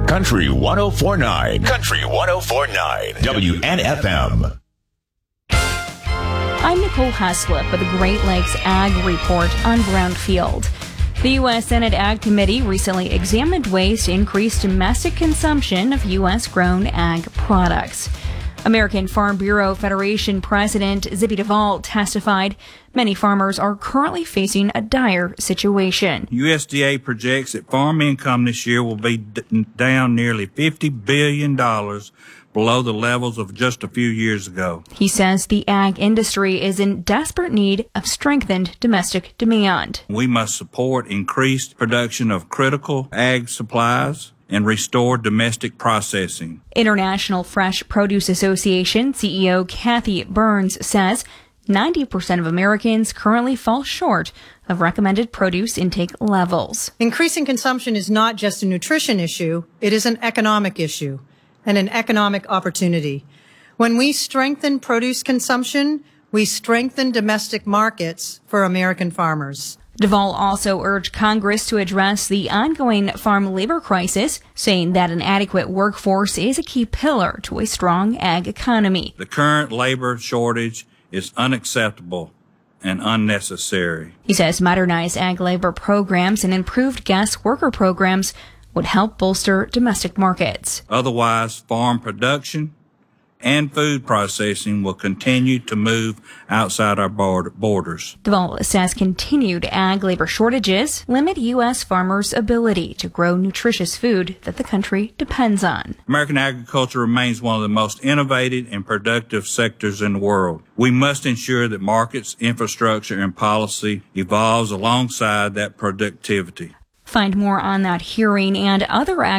Country 104.9. Country 104.9. WNFM. I'm Nicole Haslip with the Great Lakes Ag Report on Brownfield. The U.S. Senate Ag Committee recently examined ways to increase domestic consumption of U.S.-grown ag products. American Farm Bureau Federation President Zippy Duvall testified many farmers are currently facing a dire situation. USDA projects that farm income this year will be down nearly $50 billion below the levels of just a few years ago. He says the ag industry is in desperate need of strengthened domestic demand. We must support increased production of critical ag supplies and restore domestic processing. International Fresh Produce Association CEO Kathy Burns says 90% of Americans currently fall short of recommended produce intake levels. Increasing consumption is not just a nutrition issue, it is an economic issue and an economic opportunity. When we strengthen produce consumption, we strengthen domestic markets for American farmers. Duvall also urged Congress to address the ongoing farm labor crisis, saying that an adequate workforce is a key pillar to a strong ag economy. The current labor shortage is unacceptable and unnecessary. He says modernized ag labor programs and improved guest worker programs would help bolster domestic markets. Otherwise, farm production and food processing will continue to move outside our borders. Duvall says continued ag labor shortages limit U.S. farmers' ability to grow nutritious food that the country depends on. American agriculture remains one of the most innovative and productive sectors in the world. We must ensure that markets, infrastructure, and policy evolves alongside that productivity. Find more on that hearing and other ag